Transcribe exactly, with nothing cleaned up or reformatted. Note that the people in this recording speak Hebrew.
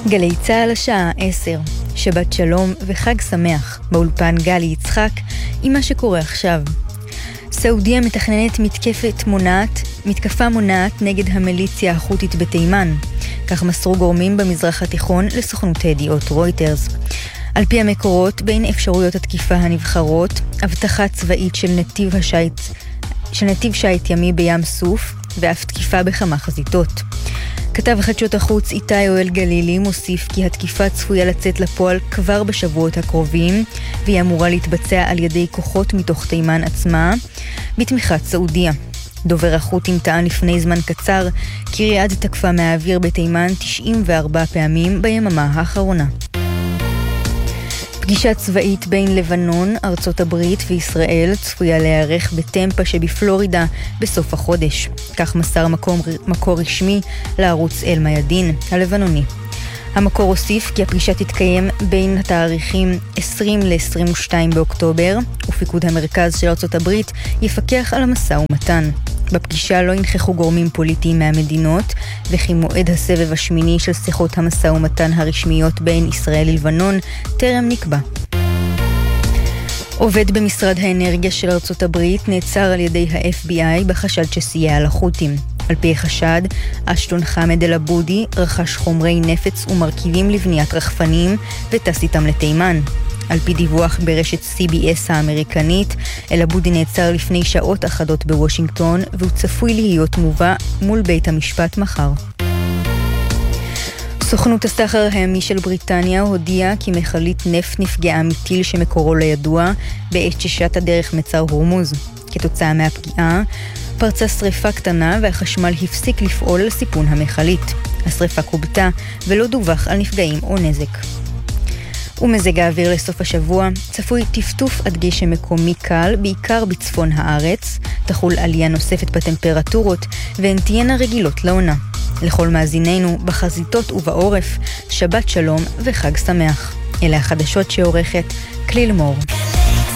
גלי צהל השעה עשר, שבת שלום וחג שמח, באולפן גלי יצחק עם מה שקורה עכשיו. סעודיה מתכננת מתקפת מונעת, מתקפה מונעת נגד המיליציה החות'ית בתימן. כך מסרו גורמים במזרח התיכון לסוכנות הידיעות רויטרס. על פי המקורות, בין אפשרויות התקיפה הנבחרות, הבטחה צבאית של נתיב השייט, של נתיב שייט ימי בים סוף, ואף תקיפה בכמה חזיתות. כתב חדשות החוץ איתי אוהל גלילי מוסיף כי התקיפה צפויה לצאת לפועל כבר בשבועות הקרובים, והיא אמורה להתבצע על ידי כוחות מתוך תימן עצמה, בתמיכת סעודיה. דובר החות'ים טען לפני זמן קצר כי ריאד תקפה מהאוויר בתימן תשעים וארבע פעמים ביממה האחרונה. פגישה צבאית בין לבנון, ארצות הברית וישראל צפויה להיערך בטמפה שבפלורידה בסוף החודש. כך מסר מקום, מקור רשמי לערוץ אל-מיאדין הלבנוני. המקור הוסיף כי הפגישה תתקיים בין התאריכים עשרים ל-עשרים ושתיים באוקטובר, ופיקוד המרכז של ארצות הברית יפקח על המשא ומתן. בפגישה לא ינכחו גורמים פוליטיים מהמדינות, וכי מועד הסבב השמיני של שיחות המשא ומתן הרשמיות בין ישראל ללבנון טרם נקבע. עובד במשרד האנרגיה של ארצות הברית נעצר על ידי ה-אף בי איי בחשד שסייע לחות'ים. על פי החשד, אשטון חמד אל-עבודי רכש חומרי נפץ ומרכיבים לבניית רחפנים וטס איתם לתימן. על פי דיווח ברשת סי בי אס האמריקנית, אל-עבודי נעצר לפני שעות אחדות בוושינגטון, והוא צפוי להיות מובא מול בית המשפט מחר. סוכנות הסחר הימי של בריטניה הודיעה כי מכלית נפט נפגעה מטיל שמקורו לידוע בעת ששטה דרך מצר הורמוז. כתוצאה מהפגיעה, פרצה שריפה קטנה והחשמל הפסיק לפעול על סיפון המכלית. השריפה קובטה ולא דווח על נפגעים או נזק. ומזג האוויר לסוף השבוע, צפוי טפטוף עד גשם מקומי קל, בעיקר בצפון הארץ, תחול עלייה נוספת בטמפרטורות, והן תהיינה רגילות לעונה. לכל מאזיננו, בחזיתות ובעורף, שבת שלום וחג שמח. אלה החדשות שעורכת כליל מור.